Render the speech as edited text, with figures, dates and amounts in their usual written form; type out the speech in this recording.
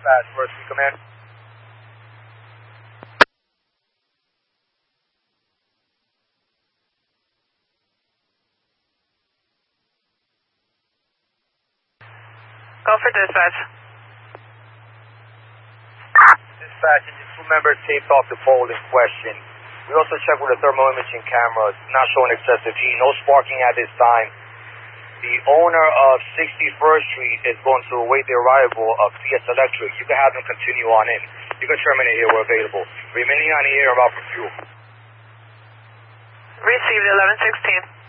dispatch, first in command. Go for dispatch. Dispatch, and the crew member taped off the pole in question. We also checked with the thermal imaging cameras, not showing excessive heat, no sparking at this time. The owner of 61st Street is going to await the arrival of PS Electric. You can have them continue on in. You can terminate here, we're available. Remaining on the air about for fuel. Received 1116.